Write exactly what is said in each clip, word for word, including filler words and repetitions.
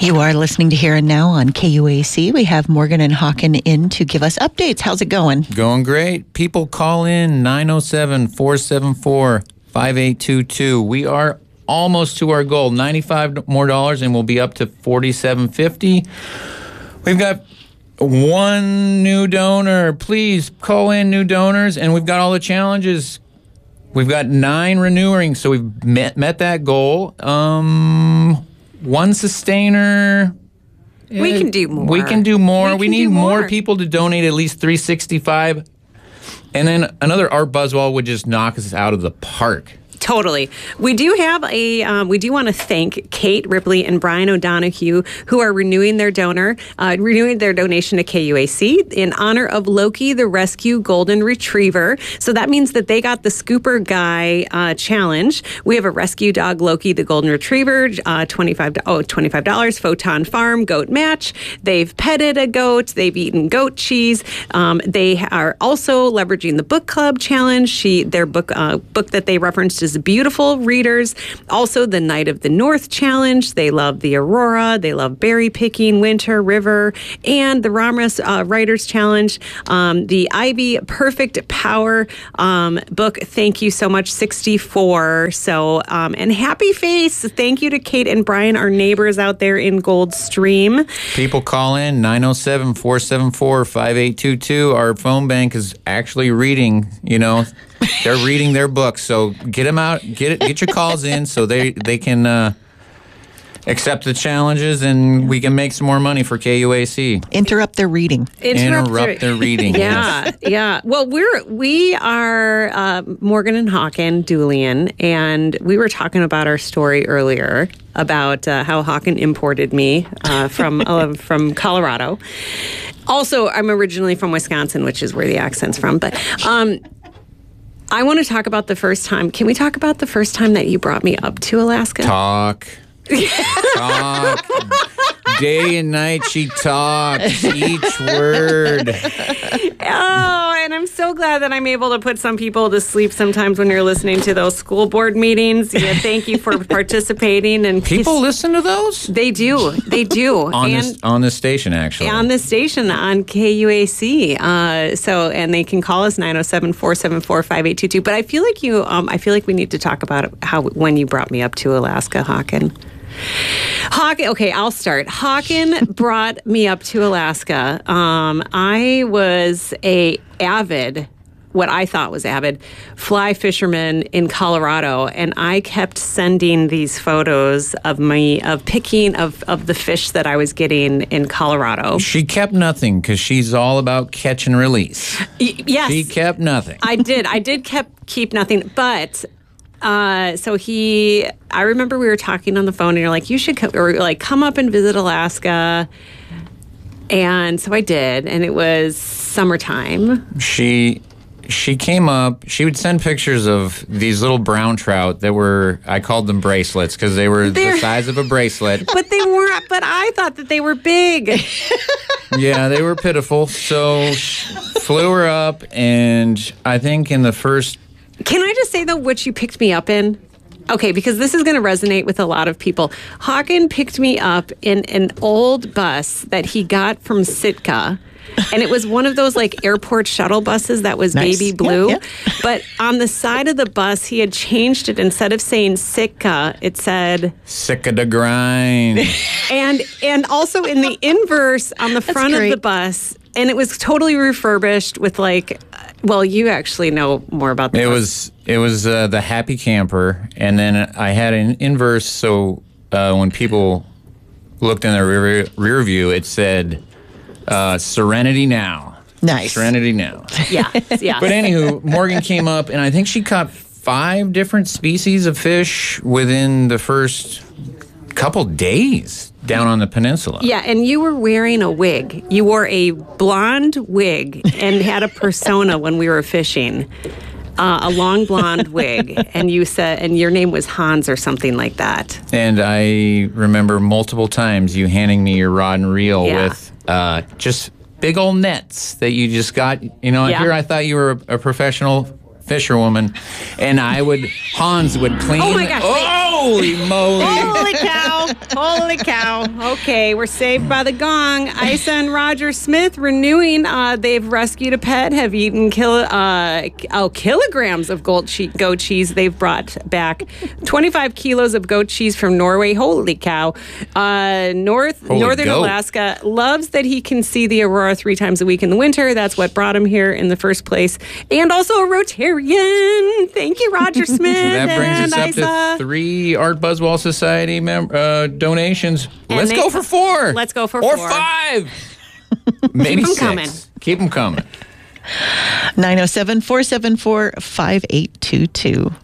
You are listening to Here and Now on K U A C. We have Morgan and Hawken in to give us updates. How's it going? Going great. People call in nine oh seven, four seven four, five eight two two. We are almost to our goal, ninety-five more dollars, and we'll be up to forty-seven fifty. We've got one new donor. Please call in new donors, and we've got all the challenges. We've got nine renewing, so we've met met that goal. Um, one sustainer. We can do more. We can do more. We, we need more. more people to donate at least three sixty-five. And then another Art Buzzwell would just knock us out of the park. Totally. We do have a, um, we do want to thank Kate Ripley and Brian O'Donohue, who are renewing their donor, uh, renewing their donation to K U A C in honor of Loki, the Rescue Golden Retriever. So that means that they got the Scooper Guy uh, challenge. We have a rescue dog, Loki, the Golden Retriever, uh, twenty-five dollars, oh, twenty-five dollars, Photon Farm, goat match. They've petted a goat. They've eaten goat cheese. Um, they are also leveraging the book club challenge. She, their book, uh, book that they referenced is Beautiful Readers. Also, the Night of the North Challenge. They love the Aurora. They love berry picking, Winter, River, and the Ramras uh, Writers Challenge. Um, the Ivy Perfect Power um, book. Thank you so much, sixty-four. So, um, and Happy Face. Thank you to Kate and Brian, our neighbors out there in Goldstream. People call in nine oh seven, four seven four, five eight two two. Our phone bank is actually reading, you know, they're reading their books, so get them out, get it, get your calls in, so they they can uh, accept the challenges, and we can make some more money for K U A C. Interrupt their reading. Interrupt, Interrupt their reading. Yeah, yeah. Well, we're we are uh, Morgan and Hawken Dulian, and we were talking about our story earlier about uh, how Hawken imported me uh, from uh, from Colorado. Also, I'm originally from Wisconsin, which is where the accent's from, but. Um, I want to talk about the first time. Can we talk about the first time that you brought me up to Alaska? Talk. Talk. Day and night she talks, each word. Oh, and I'm so glad that I'm able to put some people to sleep sometimes when you're listening to those school board meetings. Yeah, thank you for participating. And people listen to those? They do. They do. on, and this, on this station, actually. On this station, on K U A C. Uh, so, and they can call us nine oh seven, four seven four, five eight two two. But I feel like you, um, I feel like we need to talk about how when you brought me up to Alaska, Hawken. Hawken, okay, I'll start. Hawken brought me up to Alaska. Um, I was a avid, what I thought was avid, fly fisherman in Colorado, and I kept sending these photos of me, of picking of, of the fish that I was getting in Colorado. She kept nothing because she's all about catch and release. Y- yes. She kept nothing. I did. I did kept keep nothing, but... Uh, so he, I remember we were talking on the phone and you're like, you should come, or like, come up and visit Alaska. And so I did, and it was summertime. She, she came up, she would send pictures of these little brown trout that were, I called them bracelets because they were They're, the size of a bracelet. But they weren't, but I thought that they were big. Yeah, they were pitiful. So flew her up, and I think in the first Can I just say, though, what you picked me up in? Okay, because this is going to resonate with a lot of people. Hawken picked me up in an old bus that he got from Sitka. And it was one of those, like, airport shuttle buses that was nice. baby blue. Yeah, yeah. But on the side of the bus, he had changed it. Instead of saying Sitka, it said... Sick of the grind. And, and also in the inverse on the front of the bus... And it was totally refurbished with, like, well, you actually know more about that. It was it was uh, the Happy Camper, and then I had an inverse, so uh, when people looked in the rear, rear view, it said, uh, Serenity Now. Nice. Serenity Now. Yeah, yeah. But anywho, Morgan came up, and I think she caught five different species of fish within the first couple days down on the peninsula. Yeah, and you were wearing a wig. You wore a blonde wig and had a persona when we were fishing. Uh, a long blonde wig, and you said, and your name was Hans or something like that. And I remember multiple times you handing me your rod and reel yeah. with uh, just big old nets that you just got. You know, yeah. here I thought you were a professional fisherwoman, and I would, Hans would clean. Oh my gosh. Holy moly. Holy cow. Holy cow. Okay, we're saved by the gong. Isa and Roger Smith renewing. Uh, they've rescued a pet, have eaten kil- uh, oh, kilograms of goat, che- goat cheese. They've brought back twenty-five kilos of goat cheese from Norway. Holy cow. Uh, North Holy Northern goat. Alaska loves that he can see the aurora three times a week in the winter. That's what brought him here in the first place. And also a Rotarian. Thank you, Roger Smith. That brings and us up Isa. to three Art Buzzwall Society mem- uh, donations. And Let's they- go for four. Let's go for or four. five. Maybe Keep 'em six. coming. Keep them coming. nine oh seven, four seven four, five eight two two.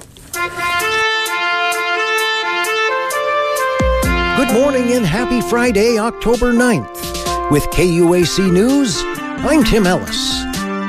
Good morning and happy Friday, October ninth. With K U A C News, I'm Tim Ellis.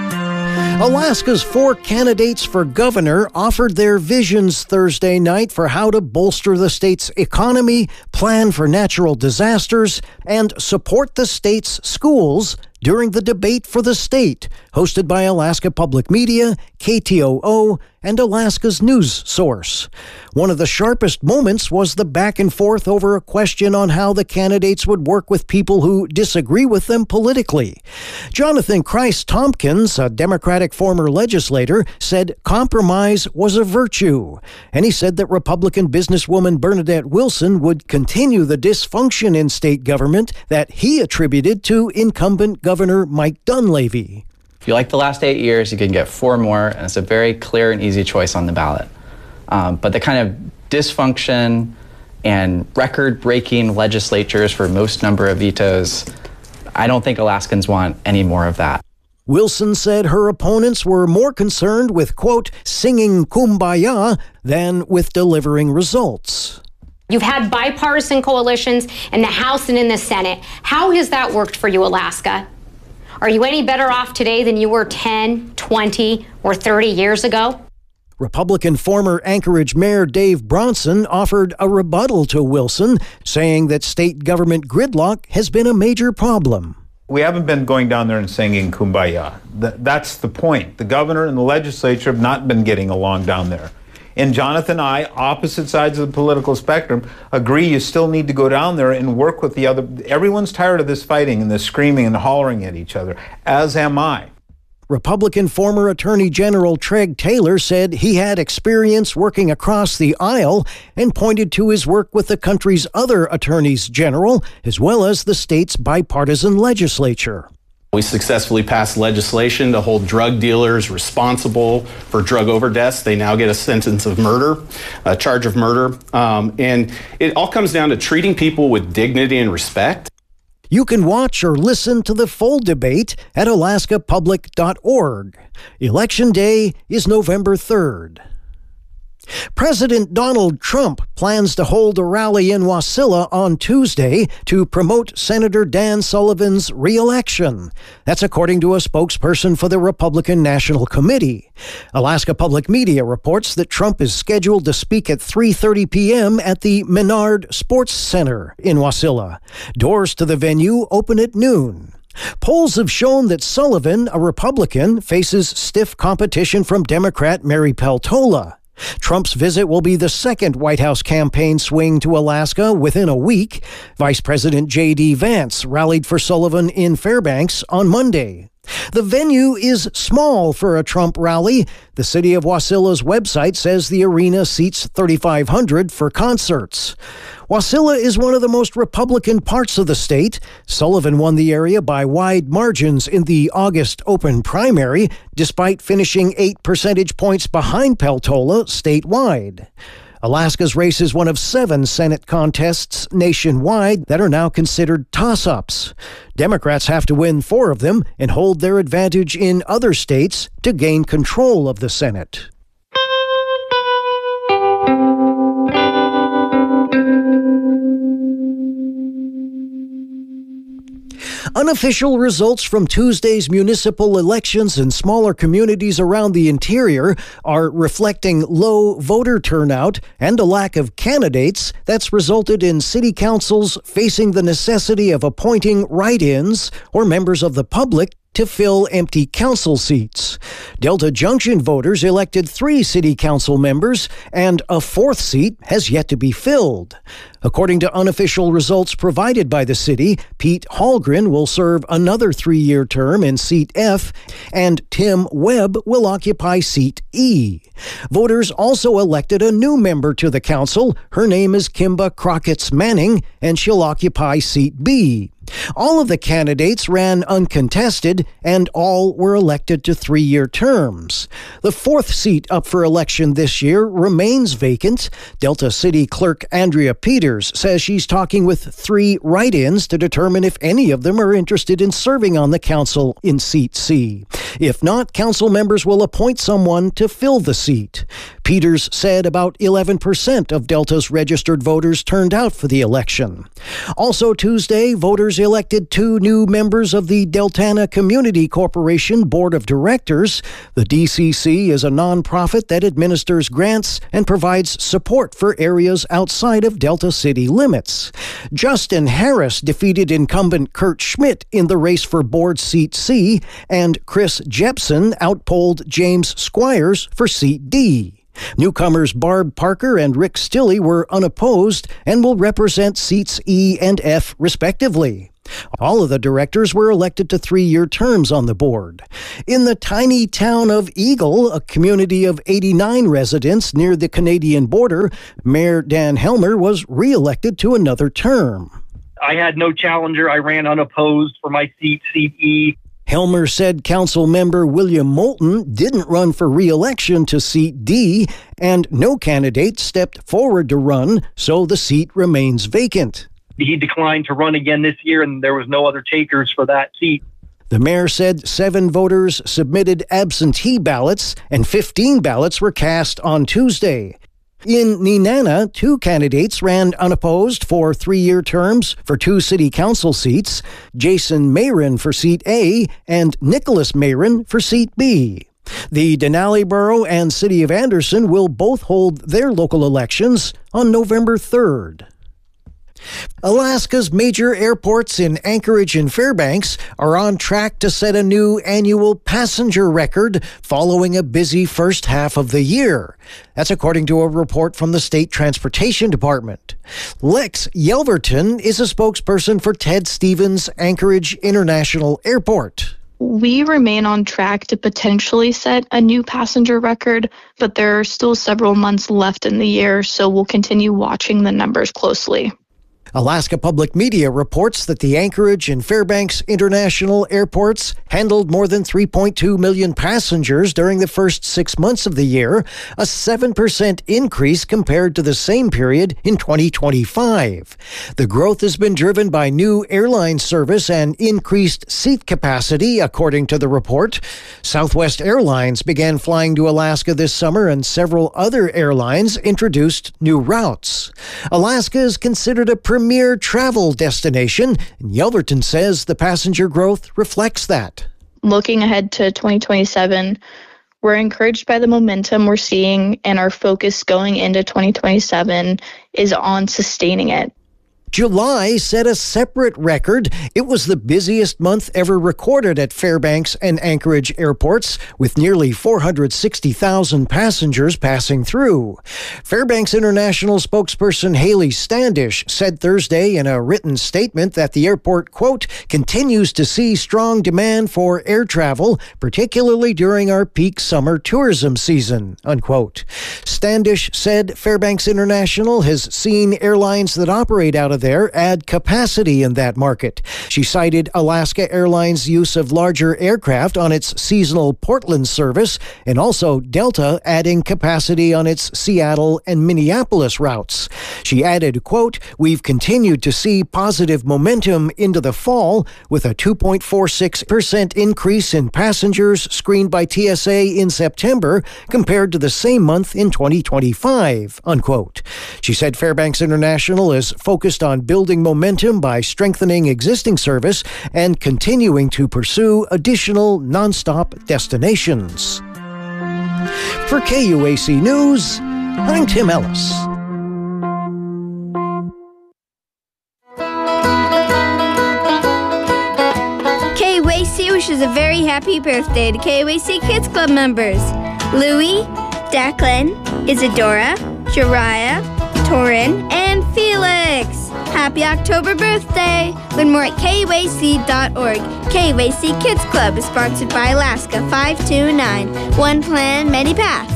Alaska's four candidates for governor offered their visions Thursday night for how to bolster the state's economy, plan for natural disasters, and support the state's schools during the Debate for the State, hosted by Alaska Public Media, K T O O, and Alaska's news source. One of the sharpest moments was the back and forth over a question on how the candidates would work with people who disagree with them politically. Jonathan Christ Tompkins, a Democratic former legislator, said compromise was a virtue, and he said that Republican businesswoman Bernadette Wilson would continue the dysfunction in state government that he attributed to incumbent Governor Mike Dunleavy. If you like the last eight years, you can get four more, and it's a very clear and easy choice on the ballot. Um, but the kind of dysfunction and record-breaking legislatures for most number of vetoes, I don't think Alaskans want any more of that. Wilson said her opponents were more concerned with, quote, singing Kumbaya than with delivering results. You've had bipartisan coalitions in the House and in the Senate. How has that worked for you, Alaska? Are you any better off today than you were ten, twenty, or thirty years ago? Republican former Anchorage Mayor Dave Bronson offered a rebuttal to Wilson, saying that state government gridlock has been a major problem. We haven't been going down there and singing Kumbaya. Th- that's the point. The governor and the legislature have not been getting along down there. And Jonathan and I, opposite sides of the political spectrum, agree you still need to go down there and work with the other. Everyone's tired of this fighting and this screaming and hollering at each other, as am I. Republican former Attorney General Treg Taylor said he had experience working across the aisle and pointed to his work with the country's other attorneys general, as well as the state's bipartisan legislature. We successfully passed legislation to hold drug dealers responsible for drug overdose. They now get a sentence of murder, a charge of murder. Um, and it all comes down to treating people with dignity and respect. You can watch or listen to the full debate at alaska public dot org. Election Day is November third. President Donald Trump plans to hold a rally in Wasilla on Tuesday to promote Senator Dan Sullivan's re-election. That's according to a spokesperson for the Republican National Committee. Alaska Public Media reports that Trump is scheduled to speak at three thirty p.m. at the Menard Sports Center in Wasilla. Doors to the venue open at noon. Polls have shown that Sullivan, a Republican, faces stiff competition from Democrat Mary Peltola. Trump's visit will be the second White House campaign swing to Alaska within a week. Vice President J D. Vance rallied for Sullivan in Fairbanks on Monday. The venue is small for a Trump rally. The city of Wasilla's website says the arena seats thirty-five hundred for concerts. Wasilla is one of the most Republican parts of the state. Sullivan won the area by wide margins in the August open primary, despite finishing eight percentage points behind Peltola statewide. Alaska's race is one of seven Senate contests nationwide that are now considered toss-ups. Democrats have to win four of them and hold their advantage in other states to gain control of the Senate. Unofficial results from Tuesday's municipal elections in smaller communities around the interior are reflecting low voter turnout and a lack of candidates that's resulted in city councils facing the necessity of appointing write-ins or members of the public to fill empty council seats. Delta Junction voters elected three city council members, and a fourth seat has yet to be filled. According to unofficial results provided by the city, Pete Hallgren will serve another three-year term in seat F, and Tim Webb will occupy seat E. Voters also elected a new member to the council. Her name is Kimba Crockett's Manning, and she'll occupy seat B. All of the candidates ran uncontested, and all were elected to three-year terms. The fourth seat up for election this year remains vacant. Delta City Clerk Andrea Peters says she's talking with three write-ins to determine if any of them are interested in serving on the council in seat C. If not, council members will appoint someone to fill the seat. Peters said about eleven percent of Delta's registered voters turned out for the election. Also Tuesday, voters elected two new members of the Deltana Community Corporation Board of Directors. The D C C is a nonprofit that administers grants and provides support for areas outside of Delta city limits. Justin Harris defeated incumbent Kurt Schmidt in the race for board seat C, and Chris Jepson outpolled James Squires for seat D. Newcomers Barb Parker and Rick Stilley were unopposed and will represent seats E and F respectively. All of the directors were elected to three-year terms on the board. In the tiny town of Eagle, a community of eighty-nine residents near the Canadian border, Mayor Dan Helmer was re-elected to another term. I had no challenger. I ran unopposed for my seat, seat E. Helmer said council member William Moulton didn't run for re-election to seat D, and no candidate stepped forward to run, so the seat remains vacant. He declined to run again this year, and there was no other takers for that seat. The mayor said seven voters submitted absentee ballots, and fifteen ballots were cast on Tuesday. In Nenana, two candidates ran unopposed for three-year terms for two city council seats, Jason Mayron for seat A and Nicholas Mayron for seat B. The Denali Borough and City of Anderson will both hold their local elections on November third. Alaska's major airports in Anchorage and Fairbanks are on track to set a new annual passenger record following a busy first half of the year. That's according to a report from the State Transportation Department. Lex Yelverton is a spokesperson for Ted Stevens Anchorage International Airport. We remain on track to potentially set a new passenger record, but there are still several months left in the year, so we'll continue watching the numbers closely. Alaska Public Media reports that the Anchorage and Fairbanks International Airports handled more than three point two million passengers during the first six months of the year, a seven percent increase compared to the same period in twenty twenty-five. The growth has been driven by new airline service and increased seat capacity, according to the report. Southwest Airlines began flying to Alaska this summer, and several other airlines introduced new routes. Alaska is considered a premier travel destination, and Yelverton says the passenger growth reflects that. Looking ahead to twenty twenty-seven, we're encouraged by the momentum we're seeing, and our focus going into twenty twenty-seven is on sustaining it. July set a separate record. It was the busiest month ever recorded at Fairbanks and Anchorage airports, with nearly four hundred sixty thousand passengers passing through. Fairbanks International spokesperson Haley Standish said Thursday in a written statement that the airport, quote, continues to see strong demand for air travel, particularly during our peak summer tourism season, unquote. Standish said Fairbanks International has seen airlines that operate out of there add capacity in that market. She cited Alaska Airlines' use of larger aircraft on its seasonal Portland service, and also Delta adding capacity on its Seattle and Minneapolis routes. She added, quote, we've continued to see positive momentum into the fall with a two point four six percent increase in passengers screened by T S A in September compared to the same month in twenty twenty-five, unquote. She said Fairbanks International is focused on building momentum by strengthening existing service and continuing to pursue additional nonstop destinations. For K U A C News, I'm Tim Ellis. K U A C was wishes a very happy birthday to K U A C Kids Club members. Louie, Declan, Isadora, Jariah, Torin, and Felix. Happy October birthday! Learn more at K U A C dot org. K U A C Kids Club is sponsored by Alaska five two nine. One plan, many paths.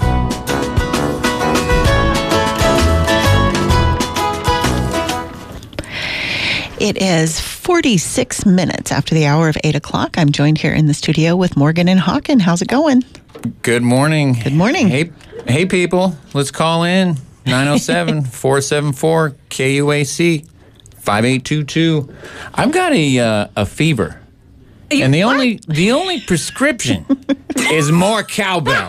It is forty-six minutes after the hour of eight o'clock. I'm joined here in the studio with Morgan and Hawken. How's it going? Good morning. Good morning. Hey, hey people, let's call in nine oh seven, four seven four, K U A C, five eight two two. I've got a uh, a fever, You, and the what? only the only prescription is more cowbell.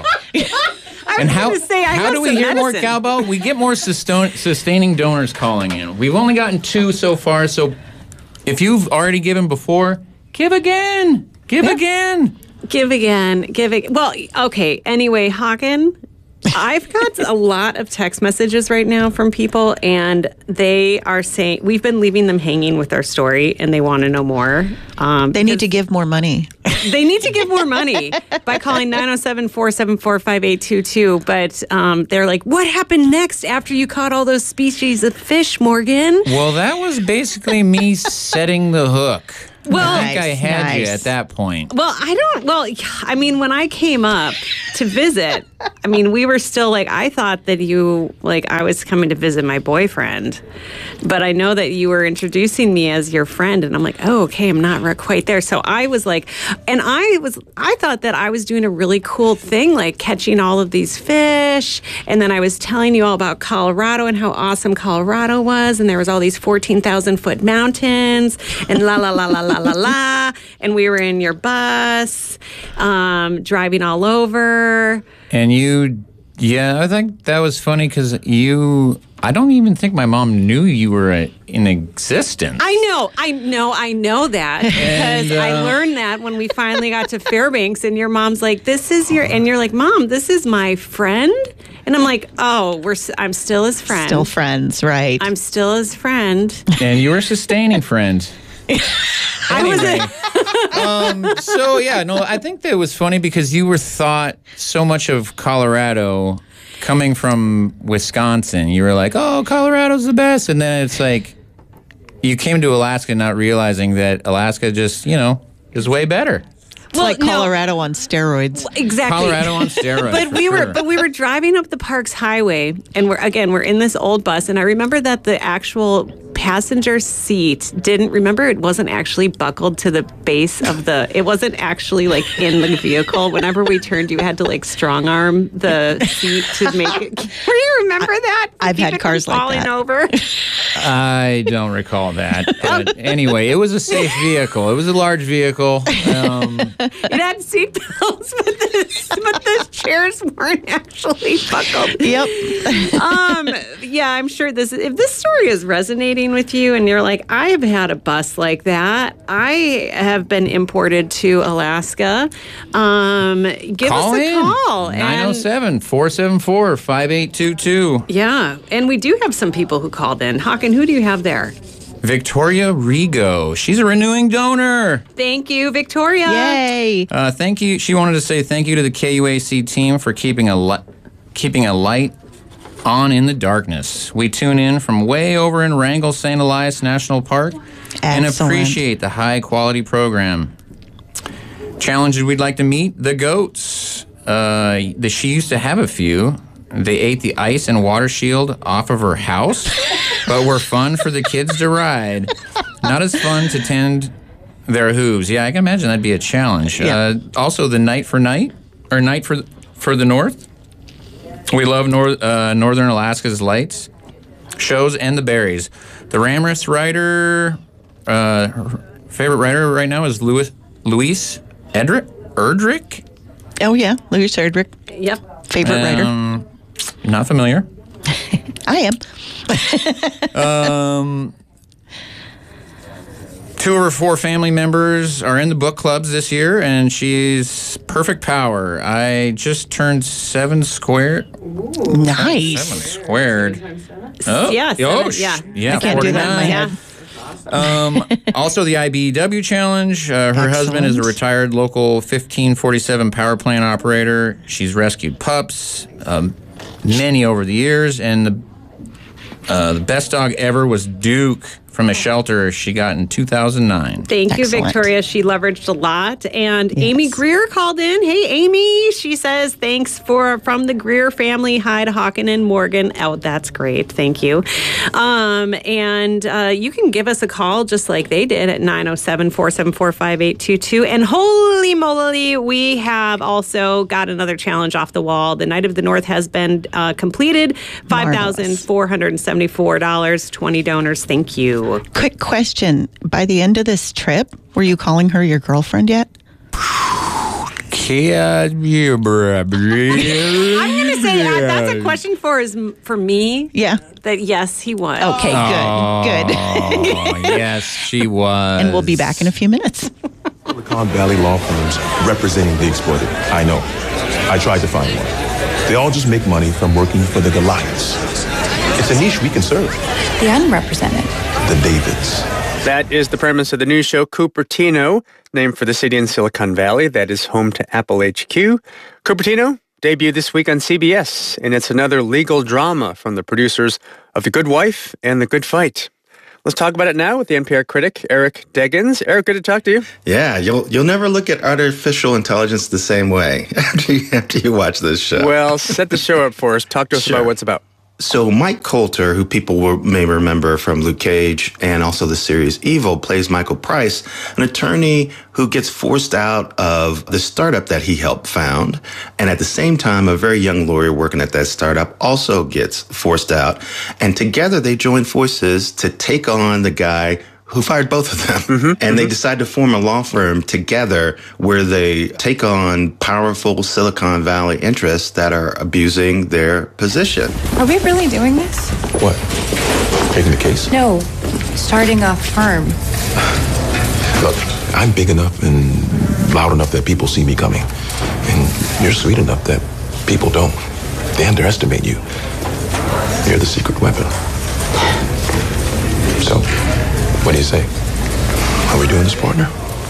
I And was how, gonna say, I how have do we some hear more medicine. cowbell? We get more sustain, sustaining donors calling in. We've only gotten two so far, so if you've already given before, give again. Give Yeah. again. Give again. Give it. Well, okay. Anyway, Hawken, I've got a lot of text messages right now from people, and they are saying we've been leaving them hanging with our story, and they want to know more. Um, They need to give more money. They need to give more money by calling nine oh seven, four seven four, five eight two two. But um, they're like, what happened next after you caught all those species of fish, Morgan? Well, that was basically me setting the hook. Well, I think I Nice, had you nice. at that point. Well, I don't, well, I mean, when I came up to visit, I mean, we were still like, I thought that you, like, I was coming to visit my boyfriend, but I know that you were introducing me as your friend, and I'm like, oh, okay, I'm not re- quite there. So I was like, and I was, I thought that I was doing a really cool thing, like catching all of these fish, and then I was telling you all about Colorado and how awesome Colorado was, and there was all these fourteen thousand foot mountains, and la, la, la, la, la. La la la, and we were in your bus, um, driving all over. And you, yeah, I think that was funny because you, I don't even think my mom knew you were uh, in existence. I know, I know, I know that because And, uh, I learned that when we finally got to Fairbanks, and your mom's like, "This is your," and you're like, "Mom, this is my friend," and I'm like, "Oh, we're, s- I'm still his friend. Still friends, right? I'm still his friend." And you were sustaining friends. Anyway, um, so yeah, no, I think that was funny because you were thought so much of Colorado coming from Wisconsin. You were like, oh, Colorado's the best. And then it's like you came to Alaska not realizing that Alaska just, you know, is way better. It's like no. Colorado on steroids. Exactly. Colorado on steroids. But for we were sure. but we were driving up the Parks Highway, and we're again we're in this old bus, and I remember that the actual passenger seat didn't remember it wasn't actually buckled to the base of the it wasn't actually like in the vehicle. Whenever we turned, you had to like strong arm the seat to make it. Do you remember that? To I've keep had it cars from like falling that. over. I don't recall that. But anyway, it was a safe vehicle. It was a large vehicle. Um, It had seat belts, but the, but the chairs weren't actually buckled. Yep. um, yeah, I'm sure this. If this story is resonating with you, and you're like, I have had a bus like that. I have been imported to Alaska. Um, give call us a in. call. nine oh and- seven, four seven four, five eight two two. Yeah, and we do have some people who called in. Hawken, who do you have there? Victoria Rigo. She's a renewing donor. Thank you, Victoria. Yay. Uh, thank you. She wanted to say thank you to the K U A C team for keeping a li- keeping a light on in the darkness. We tune in from way over in Wrangell Saint Elias National Park and Excellent. appreciate the high quality program. Challenges we'd like to meet: the goats. Uh, the, she used to have a few. They ate the ice and water shield off of her house, but were fun for the kids to ride. Not as fun to tend their hooves. Yeah, I can imagine that'd be a challenge. Yeah. Uh, also, the night for night, or night for for the north. We love nor- uh, Northern Alaska's lights, shows, and the berries. The Ramrus writer, uh, her favorite writer right now is Louis Luis Edric Erdrich. Oh, yeah. Louis Erdrich. Yep. Favorite writer. Um, not familiar. I am. Um, two of her four family members are in the book clubs this year, and she's perfect power. I just turned seven squared. Nice. Seven squared. Oh, Yeah, oh, seven, sh- yeah. yeah. I can't do that in my forty-nine. Yeah. head. Um, also, the I B E W challenge. Uh, her Excellent. husband is a retired local fifteen forty-seven power plant operator. She's rescued pups, um, many over the years, and the uh, the best dog ever was Duke from a shelter she got in two thousand nine. Thank Excellent. you, Victoria. She leveraged a lot. And Yes. Amy Greer called in. Hey, Amy. She says, thanks for from the Greer family. Hi to Hawken and Morgan. Oh, that's great. Thank you. Um, and uh, you can give us a call just like they did at nine oh seven, four seven four, five eight two two. And holy moly, we have also got another challenge off the wall. The Night of the North has been uh, completed. five thousand four hundred seventy-four dollars. twenty donors. Thank you. Quick question. By the end of this trip, were you calling her your girlfriend yet? I'm going to say uh, that's a question for is for me. Yeah. That yes, he was. Okay, good. Good. Oh, yes, she was. And we'll be back in a few minutes. Silicon Valley law firms representing the exploited. I know. I tried to find one. They all just make money from working for the Goliaths. It's a niche we can serve. The unrepresented. The Davids. That is the premise of the news show Cupertino, named for the city in Silicon Valley that is home to Apple H Q. Cupertino debuted this week on C B S, and it's another legal drama from the producers of The Good Wife and The Good Fight. Let's talk about it now with the N P R critic, Eric Deggans. Eric, good to talk to you. Yeah, you'll you'll never look at artificial intelligence the same way after you, after you watch this show. Well, set the show up for us. Talk to us Sure. about what it's about. So Mike Coulter, who people will, may remember from Luke Cage and also the series Evil, plays Michael Price, an attorney who gets forced out of the startup that he helped found. And at the same time, a very young lawyer working at that startup also gets forced out. And together they join forces to take on the guy who fired both of them. Mm-hmm, and mm-hmm. they decide to form a law firm together where they take on powerful Silicon Valley interests that are abusing their position. Are we really doing this? What? Taking the case? No, starting a firm. Look, I'm big enough and loud enough that people see me coming. And you're sweet enough that people don't. They underestimate you. You're the secret weapon. So, what do you say? Are we doing this, partner?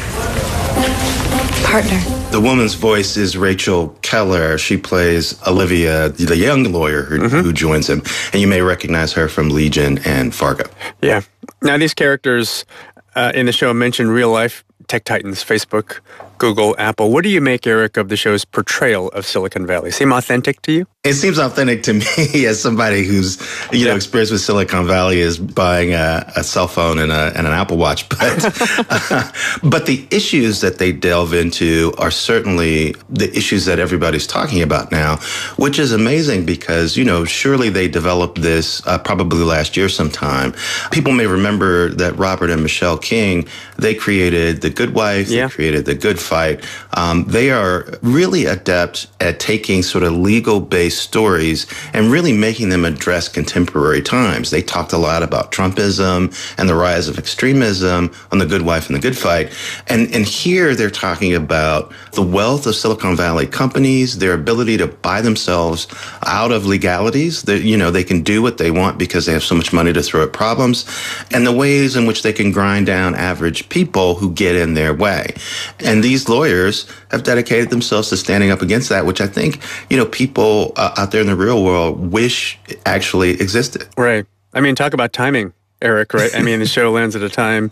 Partner. The woman's voice is Rachel Keller. She plays Olivia, the young lawyer who, mm-hmm. who joins him. And you may recognize her from Legion and Fargo. Yeah. Now, these characters uh, in the show mention real life tech titans, Facebook, Google, Apple. What do you make, Eric, of the show's portrayal of Silicon Valley? Seem authentic to you? It seems authentic to me as somebody who's, you yeah. know, experienced with Silicon Valley is buying a, a cell phone and, a, and an Apple Watch. But, uh, but the issues that they delve into are certainly the issues that everybody's talking about now, which is amazing because, you know, surely they developed this uh, probably last year sometime. People may remember that Robert and Michelle King, they created The Good Wife, yeah. they created The Good Fight. Um, they are really adept at taking sort of legal-based stories and really making them address contemporary times. They talked a lot about Trumpism and the rise of extremism on The Good Wife and The Good Fight. And, and here they're talking about the wealth of Silicon Valley companies, their ability to buy themselves out of legalities. That, you know, they can do what they want because they have so much money to throw at problems, and the ways in which they can grind down average people who get in their way. And these lawyers have dedicated themselves to standing up against that, which I think, you know, people uh, out there in the real world wish actually existed. Right. I mean, talk about timing, Eric, right? I mean, the show lands at a time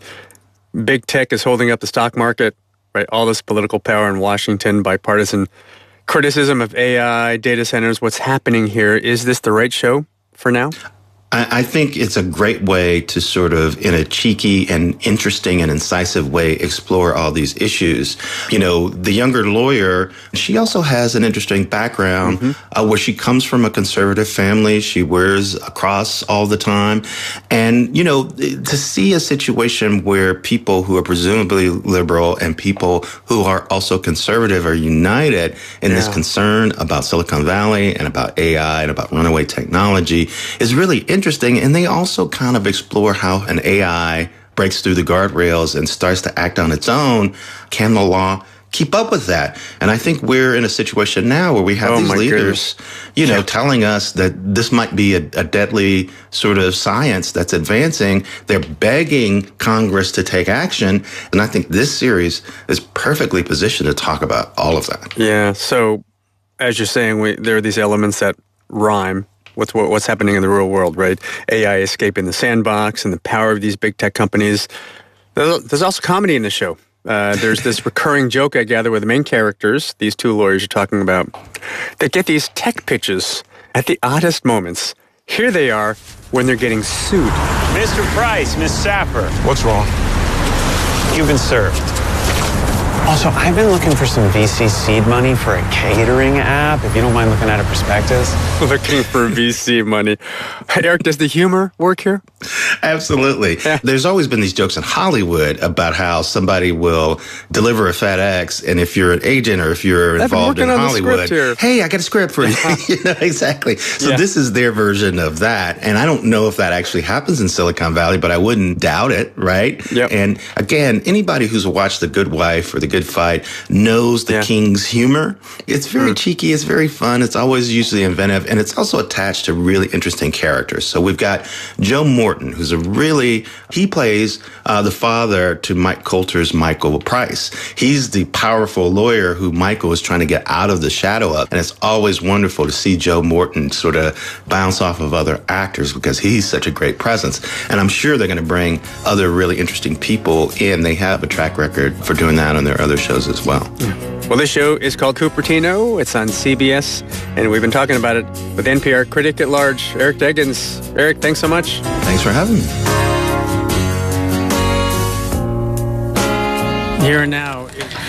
big tech is holding up the stock market, right? All this political power in Washington, bipartisan criticism of A I, data centers. What's happening here? Is this the right show for now? I think it's a great way to sort of, in a cheeky and interesting and incisive way, explore all these issues. You know, the younger lawyer, she also has an interesting background mm-hmm. uh, where she comes from a conservative family. She wears a cross all the time. And, you know, to see a situation where people who are presumably liberal and people who are also conservative are united in yeah. this concern about Silicon Valley and about A I and about runaway technology is really interesting. Interesting, and they also kind of explore how an A I breaks through the guardrails and starts to act on its own. Can the law keep up with that. And I think we're in a situation now where we have Oh, these my leaders, goodness. you know, telling us that this might be a, a deadly sort of science that's advancing. They're begging Congress to take action. And I think this series is perfectly positioned to talk about all of that. Yeah. So, as you're saying, we, there are these elements that rhyme with what, what's happening in the real world, right? A I escaping the sandbox and the power of these big tech companies. There's, there's also comedy in the show. Uh, there's this recurring joke, I gather, with the main characters, these two lawyers you're talking about, that get these tech pitches at the oddest moments. Here they are when they're getting sued. Mister Price, Miss Sapper. What's wrong? You've been served. Also, I've been looking for some V C seed money for a catering app, if you don't mind looking at a prospectus. Looking for V C money. Eric, does the humor work here? Absolutely. Yeah. There's always been these jokes in Hollywood about how somebody will deliver a FedEx, and if you're an agent or if you're I've involved been in working on the Hollywood, script here. hey, I got a script for you. You know, exactly. So Yeah. this is their version of that. And I don't know if that actually happens in Silicon Valley, but I wouldn't doubt it, right? Yep. And again, anybody who's watched The Good Wife or The Good Fight knows the Yeah. King's humor. It's very Mm. cheeky. It's very fun. It's always usually inventive. And it's also attached to really interesting characters. So we've got Joe Morton, who's a really, he plays uh, the father to Mike Coulter's Michael Price. He's the powerful lawyer who Michael is trying to get out of the shadow of. And it's always wonderful to see Joe Morton sort of bounce off of other actors because he's such a great presence. And I'm sure they're going to bring other really interesting people in. They have a track record for doing that on their other shows as well. Well, this show is called Cupertino. It's on C B S, and we've been talking about it with N P R critic at large, Eric Deggans. Eric, thanks so much. Thanks for having me. Here and now.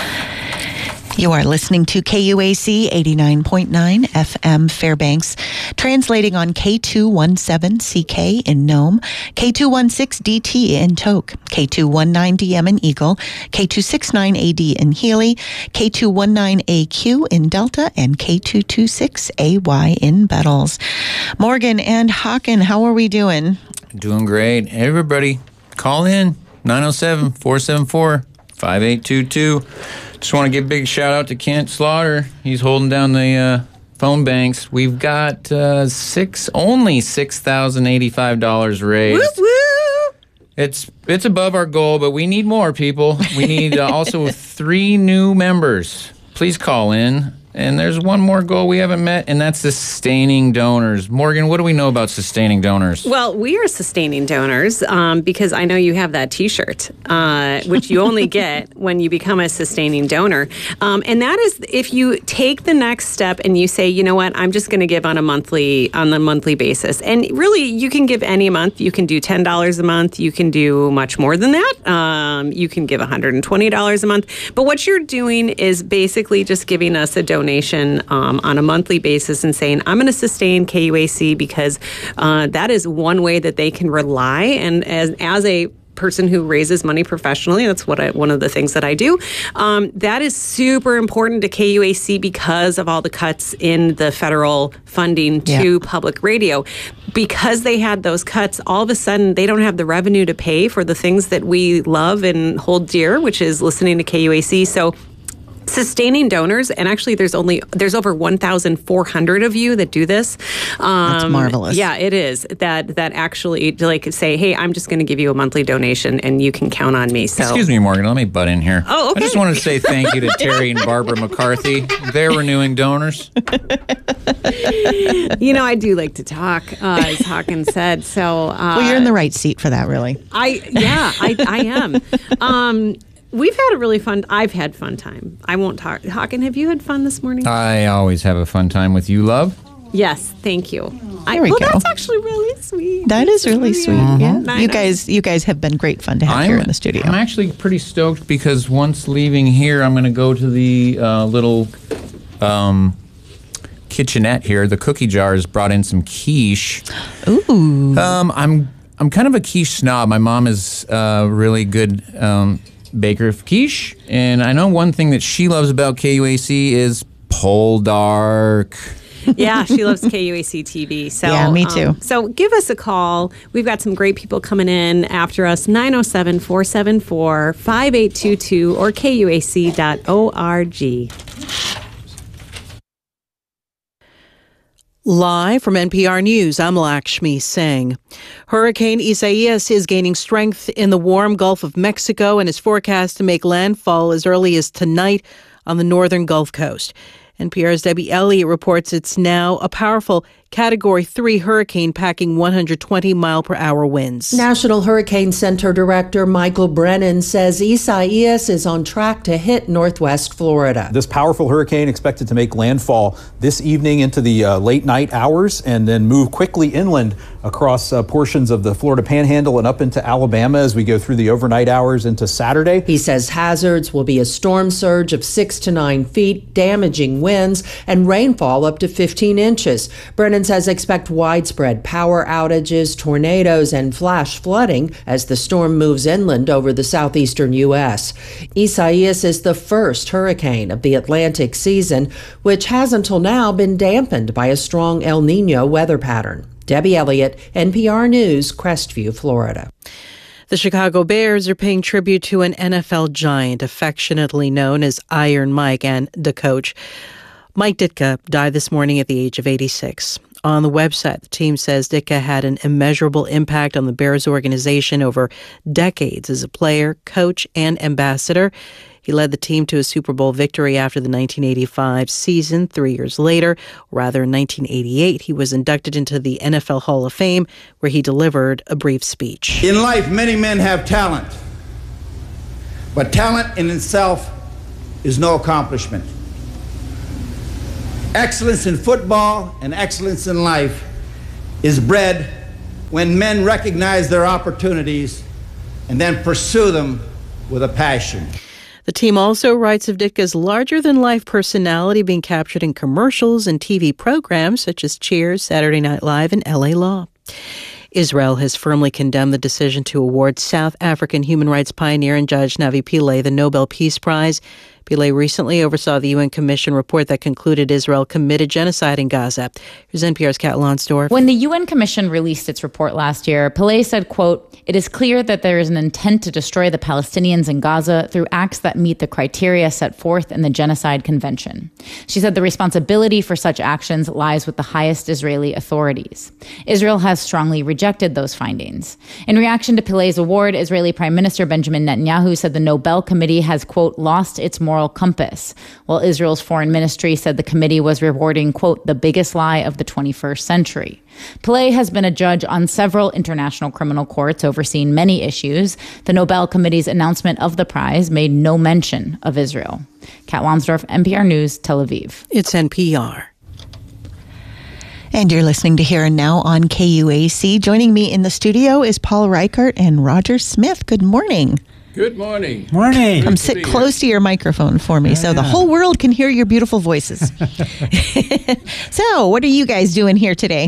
You are listening to K U A C eighty-nine point nine F M Fairbanks, translating on K two seventeen C K in Nome, K two sixteen D T in Tok, K two nineteen D M in Eagle, K two sixty-nine A D in Healy, K two nineteen A Q in Delta, and K two twenty-six A Y in Bettles. Morgan and Hawken, how are we doing? Doing great. Everybody, call in nine oh seven, four seven four, five eight two two. Just want to give a big shout out to Kent Slaughter. He's holding down the uh, phone banks. We've got uh, six, only six thousand eighty-five dollars raised. Woo woo! It's it's above our goal, but we need more people. We need uh, also three new members. Please call in. And there's one more goal we haven't met, and that's sustaining donors. Morgan, what do we know about sustaining donors? Well, we are sustaining donors um, because I know you have that T-shirt, uh, which you only get when you become a sustaining donor. Um, and that is if you take the next step and you say, you know what, I'm just going to give on a monthly on a monthly basis. And really, you can give any month. You can do ten dollars a month. You can do much more than that. Um, you can give one hundred twenty dollars a month. But what you're doing is basically just giving us a donation. Donation um, on a monthly basis and saying, I'm going to sustain K U A C because uh, that is one way that they can rely. And as, as a person who raises money professionally, that's what I, one of the things that I do. Um, that is super important to K U A C because of all the cuts in the federal funding to yeah. public radio. Because they had those cuts, all of a sudden they don't have the revenue to pay for the things that we love and hold dear, which is listening to K U A C. So sustaining donors, and actually there's only there's over one thousand four hundred of you that do this. Um, That's marvelous. Yeah, it is. That that actually like say, hey, I'm just going to give you a monthly donation and you can count on me. So excuse me, Morgan, let me butt in here. Oh, okay. I just wanted to say thank you to Terry and Barbara McCarthy. They're renewing donors. You know, I do like to talk, uh, as Hawken said. So uh, well, you're in the right seat for that, really. I yeah, I I am. Um, We've had a really fun, I've had fun time. I won't talk. Hawken, have you had fun this morning? I always have a fun time with you, love. Yes, thank you. I, There we well, go. that's actually really sweet. That is really sweet. Mhm. Yeah, I you know. guys, you guys have been great fun to have I'm, here in the studio. I'm actually pretty stoked because once leaving here, I'm going to go to the uh, little um, kitchenette here. The cookie jars brought in some quiche. Ooh. Um, I'm I'm kind of a quiche snob. My mom is uh, really good um, baker of quiche, and I know one thing that she loves about K U A C is Poldark. Yeah, she loves K U A C T V. So, yeah, me too. Um, so give us a call. We've got some great people coming in after us, nine oh seven, four seven four, five eight two two or K U A C dot org. Live from N P R News, I'm Lakshmi Singh. Hurricane Isaias is gaining strength in the warm Gulf of Mexico and is forecast to make landfall as early as tonight on the northern Gulf Coast. N P R's Debbie Elliott reports it's now a powerful Category three hurricane packing one hundred twenty mile per hour winds. National Hurricane Center Director Michael Brennan says Isaias is on track to hit northwest Florida. This powerful hurricane expected to make landfall this evening into the uh, late night hours and then move quickly inland across uh, portions of the Florida Panhandle and up into Alabama as we go through the overnight hours into Saturday. He says hazards will be a storm surge of six to nine feet, damaging winds, and rainfall up to fifteen inches. Brennan says expect widespread power outages, tornadoes, and flash flooding as the storm moves inland over the southeastern U S. Isaias is the first hurricane of the Atlantic season, which has until now been dampened by a strong El Nino weather pattern. Debbie Elliott, N P R News, Crestview, Florida. The Chicago Bears are paying tribute to an N F L giant affectionately known as Iron Mike and the coach. Mike Ditka died this morning at the age of eighty-six. On the website, the team says Ditka had an immeasurable impact on the Bears organization over decades as a player, coach, and ambassador. He led the team to a Super Bowl victory after the nineteen eighty-five season. Three years later, or rather in nineteen eighty-eight, he was inducted into the N F L Hall of Fame, where he delivered a brief speech. In life, many men have talent, but talent in itself is no accomplishment. Excellence in football and excellence in life is bred when men recognize their opportunities and then pursue them with a passion. The team also writes of Ditka's larger-than-life personality being captured in commercials and T V programs such as Cheers, Saturday Night Live, and L A Law. Israel has firmly condemned the decision to award South African human rights pioneer and judge Navi Pillay the Nobel Peace Prize. Pillay recently oversaw the U N Commission report that concluded Israel committed genocide in Gaza. Here's N P R's Kat Lonsdorf. When the U N Commission released its report last year, Pillay said, quote, "It is clear that there is an intent to destroy the Palestinians in Gaza through acts that meet the criteria set forth in the Genocide Convention." She said the responsibility for such actions lies with the highest Israeli authorities. Israel has strongly rejected those findings. In reaction to Pillay's award, Israeli Prime Minister Benjamin Netanyahu said the Nobel Committee has, quote, "lost its moral compass," while Israel's foreign ministry said the committee was rewarding, quote, "the biggest lie of the twenty-first century." Pillay has been a judge on several international criminal courts overseeing many issues. The Nobel Committee's announcement of the prize made no mention of Israel. Kat Lonsdorf, N P R News, Tel Aviv. It's N P R. And you're listening to Here and Now on K U A C. Joining me in the studio is Paul Reichert and Roger Smith. Good morning. Good morning. Morning. Come sit close to your microphone for me yeah, so yeah. the whole world can hear your beautiful voices. So, what are you guys doing here today?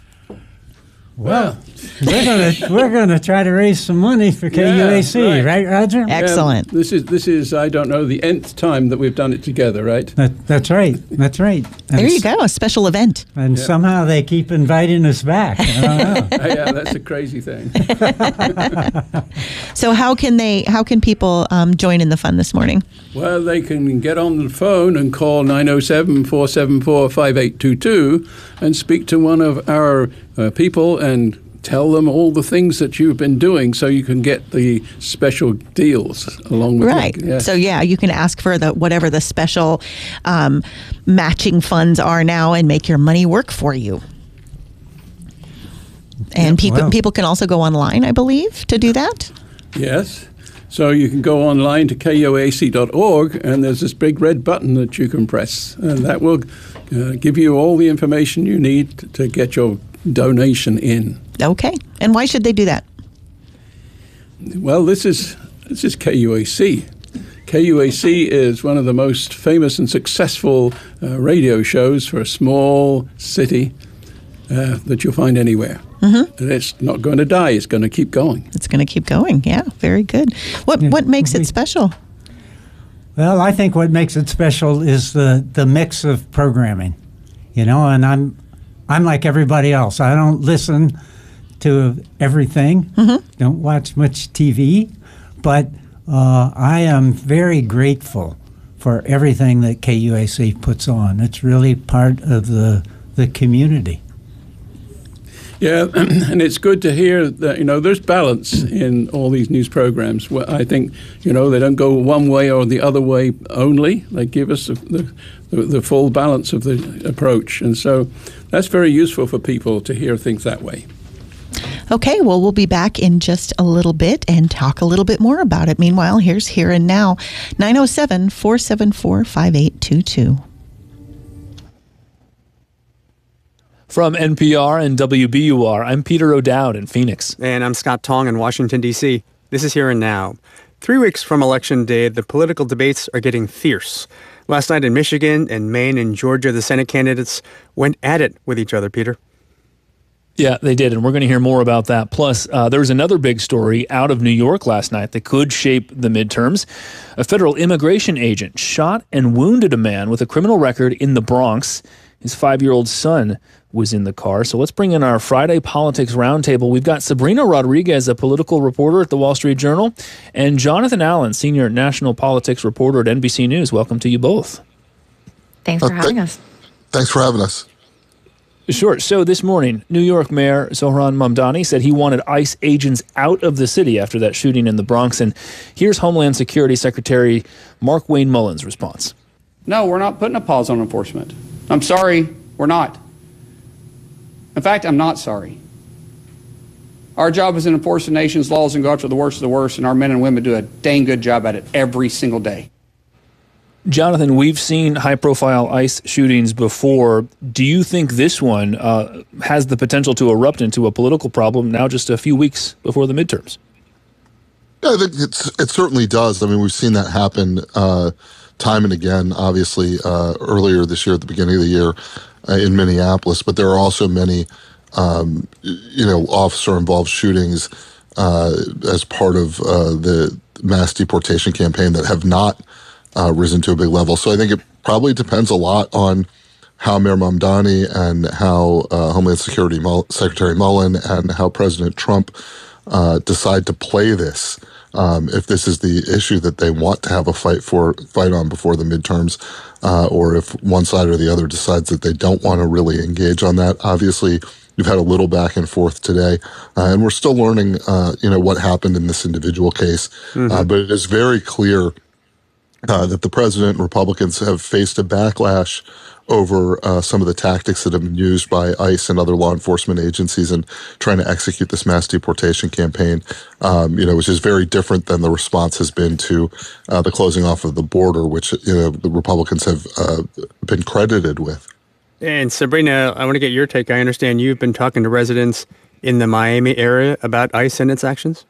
Well, we're gonna we're gonna try to raise some money for K U A C, yeah, right. right, Roger? Excellent. Um, this is this is I don't know the nth time that we've done it together, right? That, that's right. That's right. And there you go, a special event. And yeah. somehow they keep inviting us back. I don't know. Yeah, that's a crazy thing. So, how can they? How can people um, join in the fun this morning? Well, they can get on the phone and call nine oh seven, four seven four, five eight two two and speak to one of our uh, people and tell them all the things that you've been doing so you can get the special deals along with right. it. Yes. So, yeah, you can ask for the whatever the special um, matching funds are now and make your money work for you. And Yeah, people well. people can also go online, I believe, to do that. Yes. So you can go online to K U A C dot org and there's this big red button that you can press. And that will uh, give you all the information you need to get your donation in. Okay. And why should they do that? Well, this is this is K U A C. K U A C is one of the most famous and successful uh, radio shows for a small city uh, that you'll find anywhere. Mm-hmm. And it's not going to die. It's going to keep going. It's going to keep going. Yeah, very good. What Yeah. what makes it special? Well, I think what makes it special is the, the mix of programming. you know, and I'm I'm like everybody else. I don't listen to everything, mm-hmm. don't watch much T V, but uh, I am very grateful for everything that K U A C puts on. It's really part of the the community. Yeah, and it's good to hear that, you know, there's balance in all these news programs. Well, I think, you know, they don't go one way or the other way only. They give us the, the, the full balance of the approach. And so that's very useful for people to hear things that way. Okay, well, we'll be back in just a little bit and talk a little bit more about it. Meanwhile, here's Here and Now, nine oh seven, four seven four, five eight two two. From N P R and W B U R, I'm Peter O'Dowd in Phoenix. And I'm Scott Tong in Washington, D C This is Here and Now. Three weeks from Election Day, the political debates are getting fierce. Last night in Michigan and Maine and Georgia, the Senate candidates went at it with each other, Peter. Yeah, they did, and we're going to hear more about that. Plus, uh, there was another big story out of New York last night that could shape the midterms. A federal immigration agent shot and wounded a man with a criminal record in the Bronx. His five-year-old son was in the car. So let's bring in our Friday Politics Roundtable. We've got Sabrina Rodriguez, a political reporter at the Wall Street Journal, and Jonathan Allen, senior national politics reporter at N B C News. Welcome to you both. Thanks for uh, having th- us. Thanks for having us. Sure. So this morning, New York Mayor Zohran Mamdani said he wanted ICE agents out of the city after that shooting in the Bronx. And here's Homeland Security Secretary Markwayne Mullin's response. No, we're not putting a pause on enforcement. I'm sorry, we're not. In fact, I'm not sorry. Our job is to enforce the nation's laws and go after the worst of the worst, and our men and women do a dang good job at it every single day. Jonathan, we've seen high-profile ICE shootings before. Do you think this one uh, has the potential to erupt into a political problem now just a few weeks before the midterms? Yeah, I think it's, it certainly does. I mean, we've seen that happen uh, time and again, obviously, uh, earlier this year at the beginning of the year uh, in Minneapolis. But there are also many, um, you know, officer-involved shootings uh, as part of uh, the mass deportation campaign that have not Uh, risen to a big level. So I think it probably depends a lot on how Mayor Mamdani and how uh, Homeland Security Mull- Secretary Mullen and how President Trump uh, decide to play this. Um, if this is the issue that they want to have a fight for, fight on before the midterms, uh, or if one side or the other decides that they don't want to really engage on that. Obviously, you've had a little back and forth today, uh, and we're still learning, uh, you know, what happened in this individual case. Mm-hmm. Uh, but it is very clear Uh, that the president and Republicans have faced a backlash over uh, some of the tactics that have been used by ICE and other law enforcement agencies in trying to execute this mass deportation campaign, um, you know, which is very different than the response has been to uh, the closing off of the border, which, you know, the Republicans have uh, been credited with. And Sabrina, I want to get your take. I understand you've been talking to residents in the Miami area about ICE and its actions?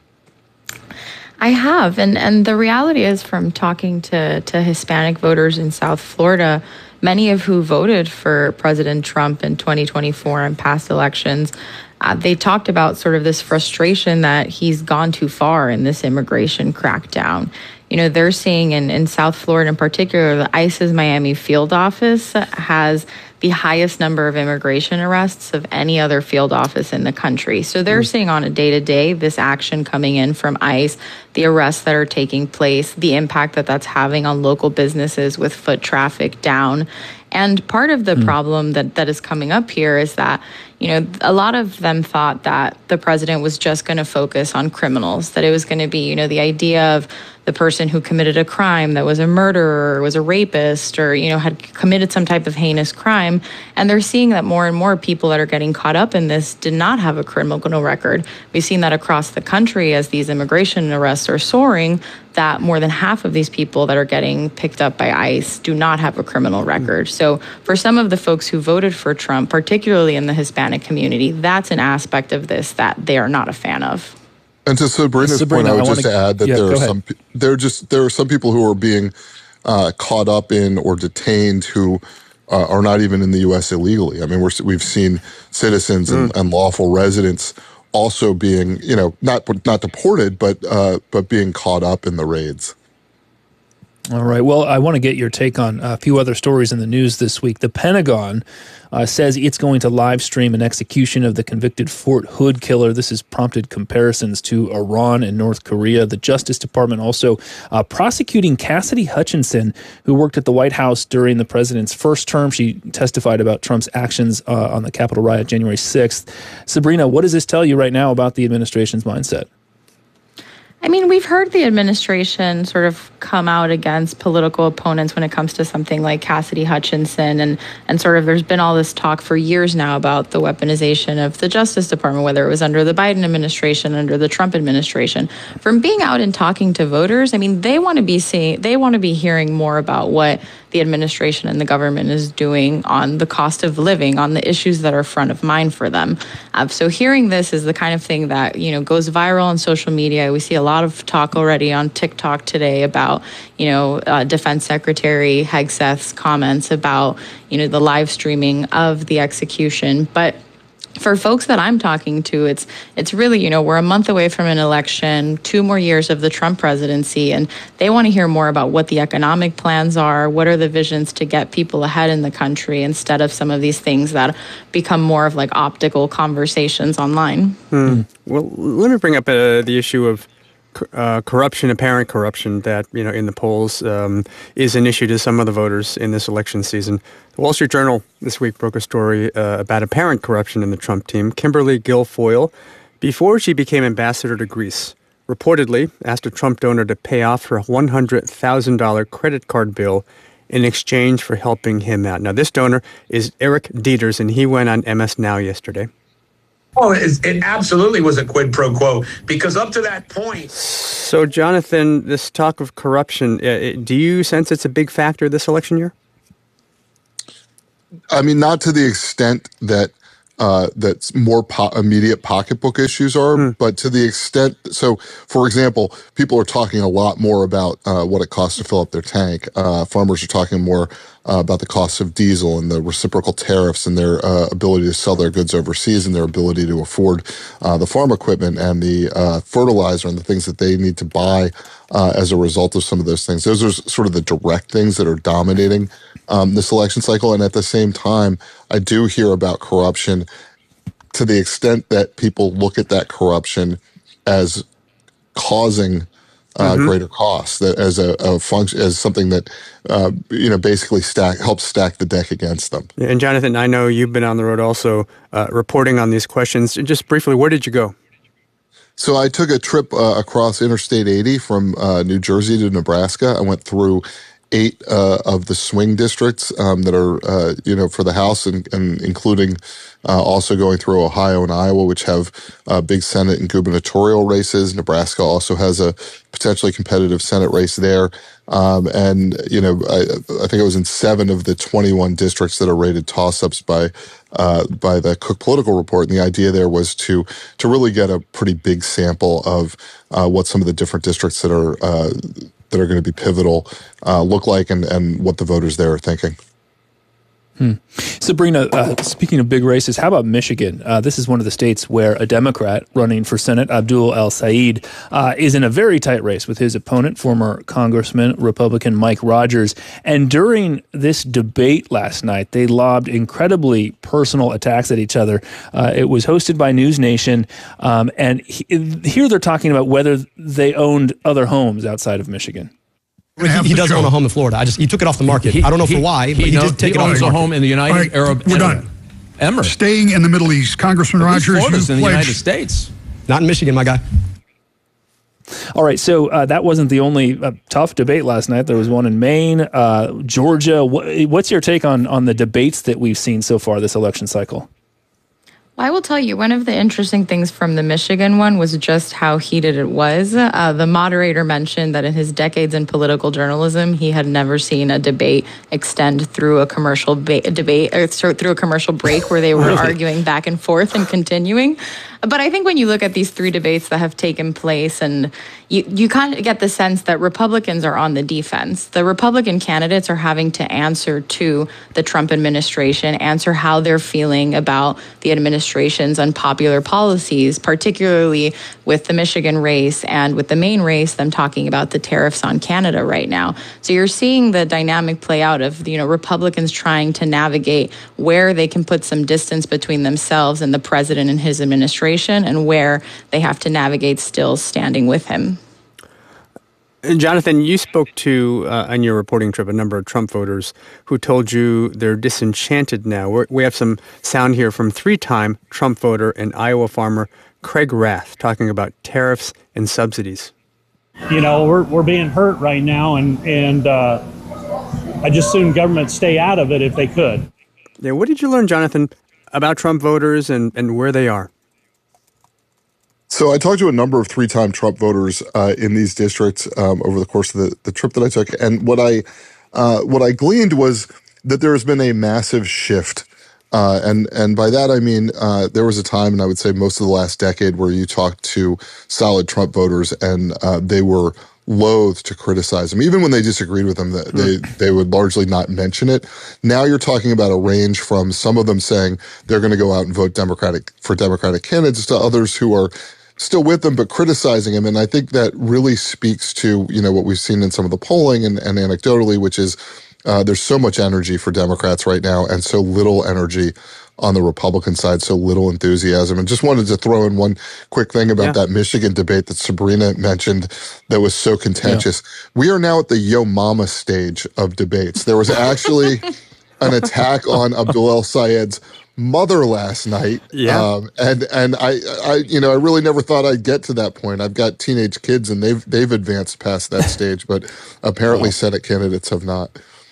I have, and, and the reality is from talking to, to Hispanic voters in South Florida, many of who voted for President Trump in twenty twenty-four and past elections, uh, they talked about sort of this frustration that he's gone too far in this immigration crackdown. You know, they're seeing in, in South Florida in particular, the ICE's Miami field office has the highest number of immigration arrests of any other field office in the country. So they're seeing on a day-to-day this action coming in from ICE, the arrests that are taking place, the impact that that's having on local businesses with foot traffic down. And part of the mm. problem that, that is coming up here is that, you know, a lot of them thought that the president was just going to focus on criminals, that it was going to be, you know, the idea of the person who committed a crime that was a murderer or was a rapist or, you know, had committed some type of heinous crime. And they're seeing that more and more people that are getting caught up in this did not have a criminal record. We've seen that across the country as these immigration arrests are soaring, that more than half of these people that are getting picked up by ICE do not have a criminal record. So for some of the folks who voted for Trump, particularly in the Hispanic community, that's an aspect of this that they are not a fan of. And to Sabrina's Sabrina, point, I would I just wanna, add that yeah, there are ahead. some there are just there are some people who are being uh, caught up in or detained who uh, are not even in the U S illegally. I mean, we're, we've seen citizens mm. and, and lawful residents also being, you know, not not deported, but uh, but being caught up in the raids. All right. Well, I want to get your take on a few other stories in the news this week. The Pentagon uh, says it's going to live stream an execution of the convicted Fort Hood killer. This has prompted comparisons to Iran and North Korea. The Justice Department also uh, prosecuting Cassidy Hutchinson, who worked at the White House during the president's first term. She testified about Trump's actions uh, on the Capitol riot January sixth. Sabrina, what does this tell you right now about the administration's mindset? I mean, we've heard the administration sort of come out against political opponents when it comes to something like Cassidy Hutchinson. And, and sort of there's been all this talk for years now about the weaponization of the Justice Department, whether it was under the Biden administration, under the Trump administration. From being out and talking to voters, I mean, they want to be seeing, they want to be hearing more about what the administration and the government is doing on the cost of living, on the issues that are front of mind for them. Uh, so hearing this is the kind of thing that, you know, goes viral on social media. We see a lot of talk already on TikTok today about, you know, uh, Defense Secretary Hegseth's comments about, you know, the live streaming of the execution. But for folks that I'm talking to, it's it's really, you know, we're a month away from an election, two more years of the Trump presidency, and they want to hear more about what the economic plans are, what are the visions to get people ahead in the country, instead of some of these things that become more of like optical conversations online. Hmm. Well, let me bring up uh, the issue of Uh, corruption, apparent corruption that, you know, in the polls um, is an issue to some of the voters in this election season. The Wall Street Journal this week broke a story uh, about apparent corruption in the Trump team. Kimberly Guilfoyle, before she became ambassador to Greece, reportedly asked a Trump donor to pay off her one hundred thousand dollars credit card bill in exchange for helping him out. Now, this donor is Eric Dieters, and he went on M S Now yesterday. Oh, it, it absolutely was a quid pro quo, because up to that point... So, Jonathan, this talk of corruption, uh, do you sense it's a big factor this election year? I mean, not to the extent that uh, that's more po- immediate pocketbook issues are, mm. but to the extent, so for example, people are talking a lot more about uh, what it costs to fill up their tank. Uh, farmers are talking more uh, about the cost of diesel and the reciprocal tariffs and their uh, ability to sell their goods overseas and their ability to afford uh, the farm equipment and the uh, fertilizer and the things that they need to buy uh, as a result of some of those things. Those are sort of the direct things that are dominating Um, this election cycle. And at the same time, I do hear about corruption to the extent that people look at that corruption as causing uh, mm-hmm. greater costs, that as a, a function, as something that, uh, you know, basically stack, helps stack the deck against them. And Jonathan, I know you've been on the road also uh, reporting on these questions. Just briefly, where did you go? So I took a trip uh, across Interstate eighty from uh, New Jersey to Nebraska. I went through eight uh, of the swing districts um, that are, uh, you know, for the House, and, and including uh, also going through Ohio and Iowa, which have uh, big Senate and gubernatorial races. Nebraska also has a potentially competitive Senate race there. Um, and, you know, I, I think I was in seven of the twenty-one districts that are rated toss-ups by uh, by the Cook Political Report. And the idea there was to to really get a pretty big sample of uh, what some of the different districts that are uh, that are going to be pivotal uh, look like, and, and what the voters there are thinking. Hmm. Sabrina, uh, speaking of big races, how about Michigan? Uh, this is one of the states where a Democrat running for Senate, Abdul El-Sayed, uh, is in a very tight race with his opponent, former Congressman, Republican Mike Rogers. And during this debate last night, they lobbed incredibly personal attacks at each other. Uh, it was hosted by News Nation, um, and he, here they're talking about whether they owned other homes outside of Michigan. He, he doesn't own a home in Florida. I just he took it off the market. He, I don't know he, for why, he, but he, he did take he it off the owns market. a home in the United right, Arab We're Emirates. done. Emirates. Staying in the Middle East, Congressman Rogers, Florida's you in the pledged, United States. Not in Michigan, my guy. All right, so uh, that wasn't the only uh, tough debate last night. There was one in Maine, uh, Georgia. What, what's your take on on the debates that we've seen so far this election cycle? I will tell you, one of the interesting things from the Michigan one was just how heated it was. Uh, the moderator mentioned that in his decades in political journalism, he had never seen a debate extend through a commercial ba- debate or through a commercial break where they were Really? arguing back and forth and continuing. But I think when you look at these three debates that have taken place, and you, you kind of get the sense that Republicans are on the defense. The Republican candidates are having to answer to the Trump administration, answer how they're feeling about the administration's unpopular policies, particularly with the Michigan race and with the Maine race, them talking about the tariffs on Canada right now. So you're seeing the dynamic play out of, you know, Republicans trying to navigate where they can put some distance between themselves and the president and his administration, and where they have to navigate still standing with him. Jonathan, you spoke to, uh, on your reporting trip, a number of Trump voters who told you they're disenchanted now. We're, we have some sound here from three-time Trump voter and Iowa farmer Craig Rath talking about tariffs and subsidies. You know, we're we're being hurt right now, and, and uh, I just assume government stay out of it if they could. Yeah, what did you learn, Jonathan, about Trump voters and, and where they are? So I talked to a number of three-time Trump voters uh, in these districts um, over the course of the, the trip that I took, and what I uh, what I gleaned was that there has been a massive shift, uh, and and by that I mean uh, there was a time, and I would say most of the last decade, where you talked to solid Trump voters and uh, they were loath to criticize him, even when they disagreed with him. They they would largely not mention it. Now you're talking about a range from some of them saying they're going to go out and vote Democratic for Democratic candidates to others who are still with them, but criticizing him. And I think that really speaks to, you know, what we've seen in some of the polling and, and anecdotally, which is uh, there's so much energy for Democrats right now and so little energy on the Republican side, so little enthusiasm. And just wanted to throw in one quick thing about yeah. that Michigan debate that Sabrina mentioned that was so contentious. Yeah. We are now at the Yo Mama stage of debates. There was actually an attack on Abdul El Sayed's mother last night. Yeah. Um, and, and I, I, you know, I really never thought I'd get to that point. I've got teenage kids and they've, they've advanced past that stage, but apparently wow. Senate candidates have not.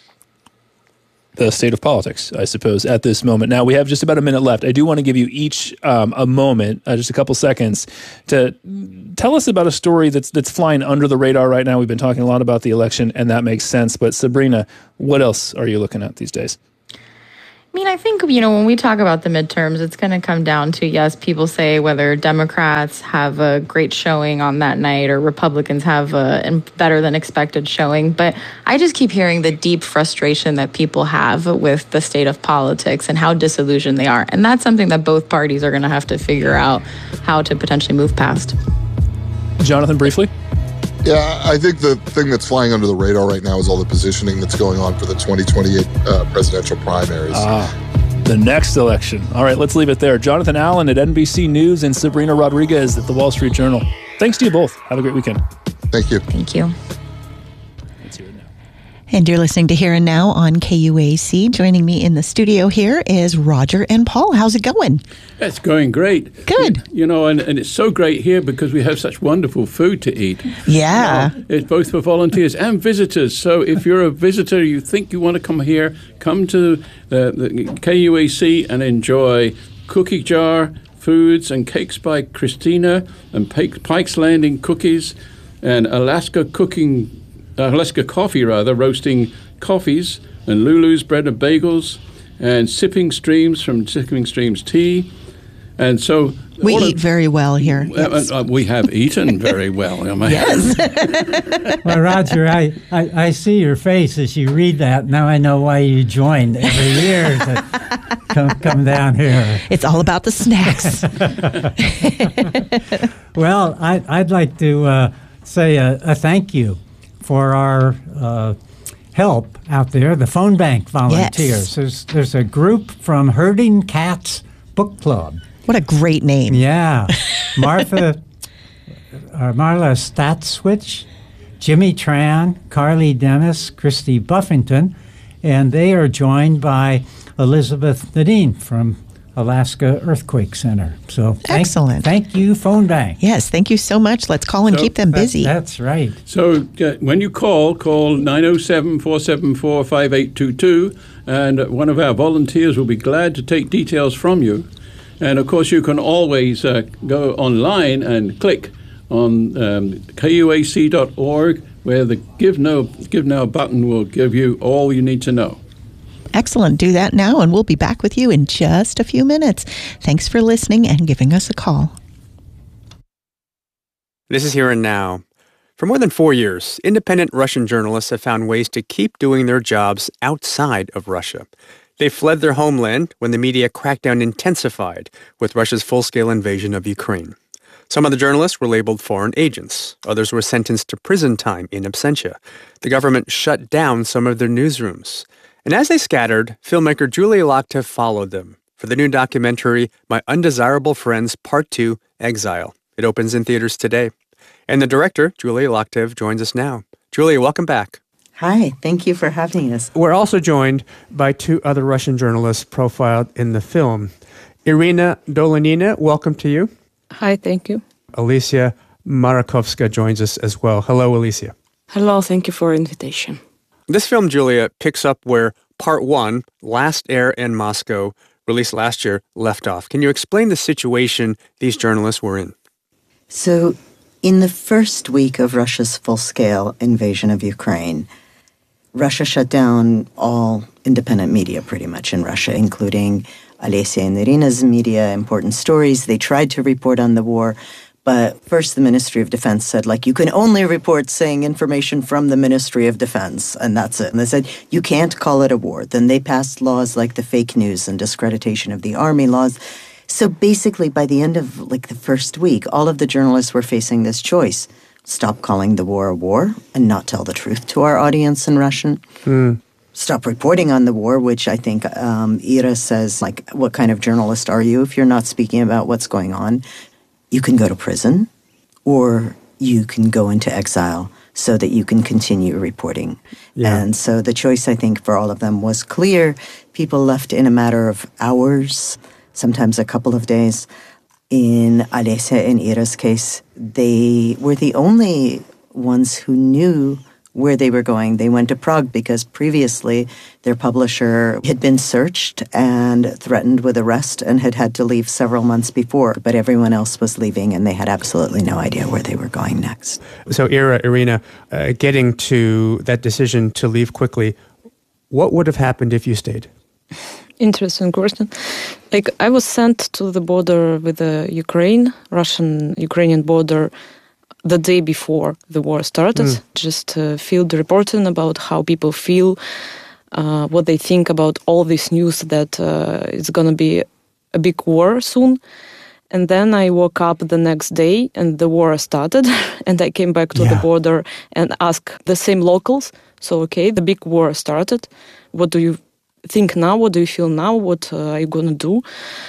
The state of politics, I suppose, at this moment. Now, we have just about a minute left. I do want to give you each um, a moment, uh, just a couple seconds, to tell us about a story that's that's flying under the radar right now. We've been talking a lot about the election, and that makes sense. But Sabrina, what else are you looking at these days? I mean, I think, you know, when we talk about the midterms, it's going to come down to, yes, people say whether Democrats have a great showing on that night or Republicans have a better than expected showing. But I just keep hearing the deep frustration that people have with the state of politics and how disillusioned they are. And that's something that both parties are going to have to figure out how to potentially move past. Jonathan, briefly. Yeah, I think the thing that's flying under the radar right now is all the positioning that's going on for the twenty twenty-eight uh, presidential primaries. Ah, the next election. All right, let's leave it there. Jonathan Allen at N B C News and Sabrina Rodriguez at the Wall Street Journal. Thanks to you both. Have a great weekend. Thank you. Thank you. And you're listening to Here and Now on K U A C. Joining me in the studio here is Roger and Paul. How's it going? It's going great. Good. You know, and, and it's so great here because we have such wonderful food to eat. Yeah. You know, it's both for volunteers and visitors. So if you're a visitor, you think you want to come here, come to the, the K U A C and enjoy Cookie Jar Foods and Cakes by Christina and Pike's Landing Cookies and Alaska Cooking Uh, Alaska Coffee, rather, roasting coffees, and Lulu's Bread and Bagels, and Sipping Streams from Sipping Streams Tea. And so... We eat of, very well here. Uh, yes. uh, we have eaten very well. Yes. Well, Roger, I, I, I see your face as you read that. Now I know why you joined every year to come, come down here. It's all about the snacks. Well, I, I'd like to uh, say a, a thank you for our uh, help out there, the phone bank volunteers. Yes. There's there's a group from Herding Cats Book Club. What a great name. Yeah. Martha, uh, Marla Statswich, Jimmy Tran, Carly Dennis, Christy Buffington, and they are joined by Elizabeth Nadine from Alaska Earthquake Center. So thank, excellent. Thank you, phone bank. Yes, thank you so much. Let's call and so keep them busy. That, that's right. So uh, when you call, call nine oh seven, four seven four, five eight two two, and one of our volunteers will be glad to take details from you. And, of course, you can always uh, go online and click on um, K U A C dot org, where the Give Now, Give Now button will give you all you need to know. Excellent. Do that now, and we'll be back with you in just a few minutes. Thanks for listening and giving us a call. This is Here and Now. For more than four years, independent Russian journalists have found ways to keep doing their jobs outside of Russia. They fled their homeland when the media crackdown intensified with Russia's full-scale invasion of Ukraine. Some of the journalists were labeled foreign agents. Others were sentenced to prison time in absentia. The government shut down some of their newsrooms. And as they scattered, filmmaker Julia Loktev followed them for the new documentary, My Undesirable Friends, Part two, Exile. It opens in theaters today. And the director, Julia Loktev, joins us now. Julia, welcome back. Hi, thank you for having us. We're also joined by two other Russian journalists profiled in the film. Irina Dolanina, welcome to you. Hi, thank you. Alicia Marakovska joins us as well. Hello, Alicia. Hello, thank you for invitation. This film, Julia, picks up where Part one, Last Air in Moscow, released last year, left off. Can you explain the situation these journalists were in? So, in the first week of Russia's full-scale invasion of Ukraine, Russia shut down all independent media pretty much in Russia, including Alessia and Irina's media, Important Stories. They tried to report on the war, but first the Ministry of Defense said, like, you can only report saying information from the Ministry of Defense, and that's it. And they said, you can't call it a war. Then they passed laws like the fake news and discreditation of the army laws. So basically, by the end of like the first week, all of the journalists were facing this choice. Stop calling the war a war and not tell the truth to our audience in Russian. Mm. Stop reporting on the war, which I think um, Ira says, like, what kind of journalist are you if you're not speaking about what's going on? You can go to prison or you can go into exile so that you can continue reporting. Yeah. And so the choice, I think, for all of them was clear. People left in a matter of hours, sometimes a couple of days. In Alessia and Ira's case, they were the only ones who knew where they were going. They went to Prague because previously their publisher had been searched and threatened with arrest and had had to leave several months before. But everyone else was leaving and they had absolutely no idea where they were going next. So Ira, Irina, uh, getting to that decision to leave quickly, what would have happened if you stayed? Interesting question. Like, I was sent to the border with the Ukraine, Russian-Ukrainian border, the day before the war started, mm. just to field reporting about how people feel, uh, what they think about all this news that uh, it's going to be a big war soon. And then I woke up the next day and the war started and I came back to yeah. the border and asked the same locals, so, okay, the big war started. What do you think now? What do you feel now? What uh, are you going to do?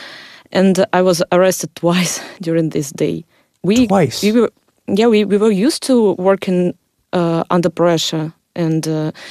And I was arrested twice during this day. We, twice? We were, yeah, we, we were used to working uh, under pressure and uh,